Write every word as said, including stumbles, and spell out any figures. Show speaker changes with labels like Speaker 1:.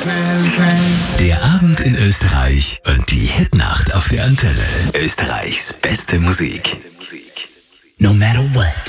Speaker 1: Der Abend in Österreich und die Hitnacht auf der Antenne. Österreichs beste Musik. No matter what.